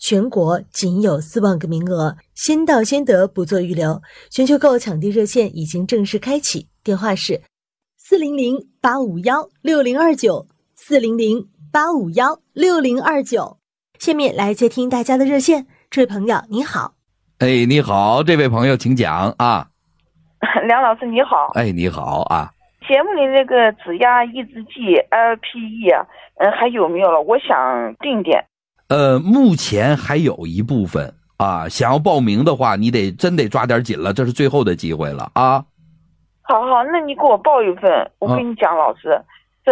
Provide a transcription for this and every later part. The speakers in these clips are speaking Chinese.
全国仅有4万个名额，先到先得，不做预留。全球购场地热线已经正式开启，电话是400-851-6029，400-851-6029。下面来接听大家的热线，这位朋友你好。 哎，你好，这位朋友请讲啊。 梁老师你好。 哎，你好啊。 节目里那个指压抑制剂 LPE 啊，还有没有了？我想定点。 目前还有一部分啊，想要报名的话，你真得抓点紧了，这是最后的机会了啊。 好，那你给我报一份。我跟你讲，老师，这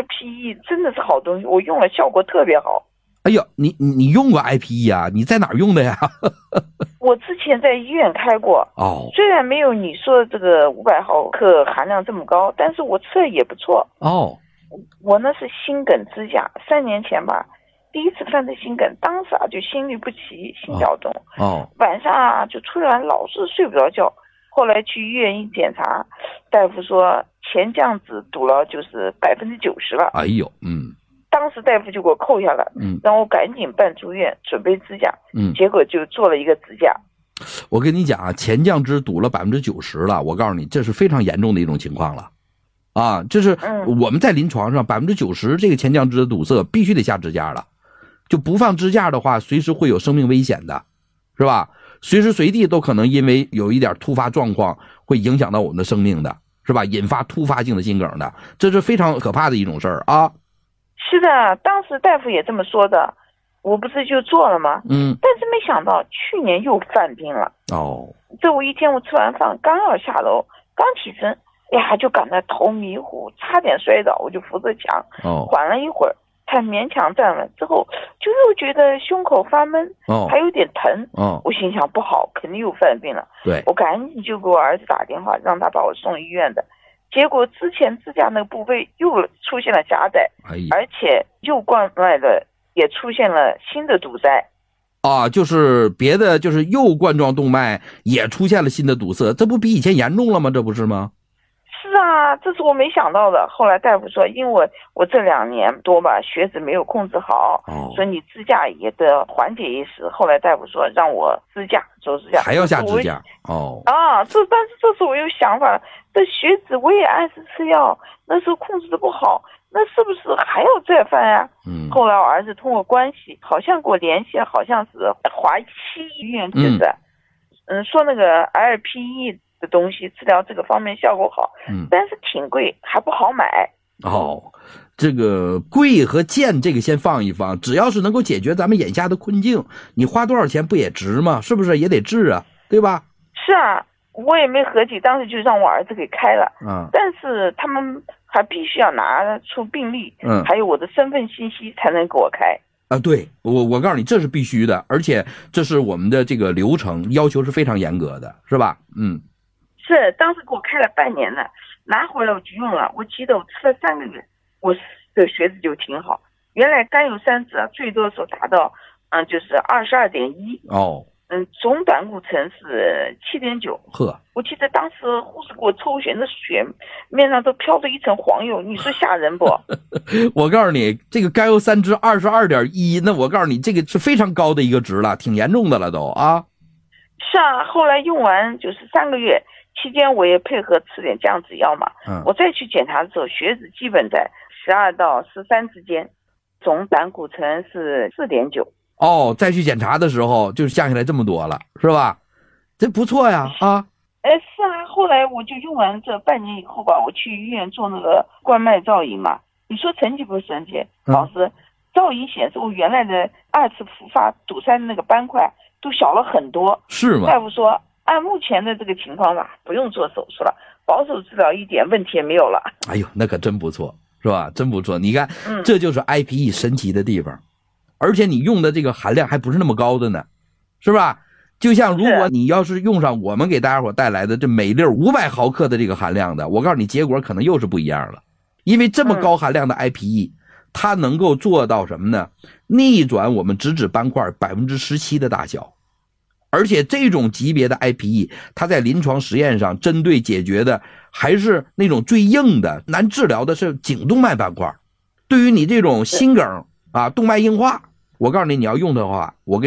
LPE 真的是好东西，我用了效果特别好。 哎呦，你用过 IPE 啊？你在哪儿用的呀？ 我之前在医院开过。 哦， 虽然没有你说的这个500毫克含量这么高，但是我吃的也不错。 哦， 我呢是心梗支架，3年前吧，第一次犯的心梗，当时就心律不齐，心绞痛。 哦， 晚上就突然老是睡不着觉。后来去医院一检查，大夫说前降子堵了，就是90%了。 哎呦， 当时大夫就给我扣下了，让我赶紧办住院，准备支架。结果就做了一个支架。 我跟你讲啊，前降支堵了90%了，我告诉你，这是非常严重的一种情况了。啊，这是我们在临床上90%这个前降支的堵塞必须得下支架了，就不放支架的话，随时会有生命危险的，是吧？随时随地都可能因为有一点突发状况会影响到我们的生命的，是吧？引发突发性的心梗的，这是非常可怕的一种事儿啊。 是的，当时大夫也这么说的，我不是就做了吗？但是没想到去年又犯病了。 哦， 这一天我吃完饭刚要下楼，刚起身，就感到头迷糊，差点摔倒，我就扶着墙，缓了一会儿，才勉强站稳，之后就又觉得胸口发闷，还有点疼。我心想不好，肯定又犯病了。 对， 我赶紧就给我儿子打电话，让他把我送医院的。结果之前支架那个部位又出现了夹带，而且右冠脉的也出现了新的堵塞。 啊，就是别的，就是右冠状动脉也出现了新的堵塞，这不比以前严重了吗？这不是吗？ 是啊，这是我没想到的。后来大夫说，因为我这2年多吧，血脂没有控制好，所以你支架也得缓解一时。后来大夫说让我支架，做支架， 还要下支架。 但是这时候我有想法了，这血脂我也按时吃药，那时候控制的不好，那是不是还要再犯呀？后来我儿子通过关系，好像给我联系，好像是华西医院去的，说那个 LPE 的东西治疗这个方面效果好，但是挺贵，还不好买。 这个贵和贱这个先放一放，只要是能够解决咱们眼下的困境，你花多少钱不也值吗？是不是也得治啊，对吧？ 是啊，我也没合计，当时就让我儿子给开了。但是他们还必须要拿出病历，还有我的身份信息才能给我开。 对，我告诉你，这是必须的，而且这是我们的这个流程要求是非常严格的，是吧？ 是，当时给我开了半年了，拿回来我就用了，我记得我吃了3个月，我的血脂就挺好。原来甘油三酯最多的时候达到就是22.1。总胆固醇是7.9。我记得当时护士给我抽血，那血面上都飘着一层黄油，你说吓人不？ 我告诉你，这个甘油三酯22.1，那我告诉你，这个是非常高的一个值了，挺严重的了都啊。 是啊，后来用完就是3个月期间，我也配合吃点降脂药嘛。我再去检查的时候，血脂基本在12到13之间，总胆固醇是4.9。 再去检查的时候就降下来这么多了，是吧？这不错呀啊！ 是啊，后来我就用完这半年以后吧，我去医院做那个冠脉造影嘛。你说神奇不神奇？老师，造影显示我原来的2次复发堵塞的那个斑块都小了很多。 是吗？ 大夫说按目前的这个情况吧，不用做手术了，保守治疗一点问题也没有了。 哎呦，那可真不错，是吧？真不错。你看，这就是 IPE 神奇的地方。而且你用的这个含量还不是那么高的呢，是吧？就像如果你要是用上我们给大家伙带来的这每粒500毫克的这个含量的，我告诉你结果可能又是不一样了。因为这么高含量的 IPE，它能够做到什么呢？逆转我们直指斑块17%的大小。而且这种级别的 IPE， 它在临床实验上针对解决的还是那种最硬的难治疗的是颈动脉斑块。对于你这种心梗动脉硬化，我告诉你，你要用的话，我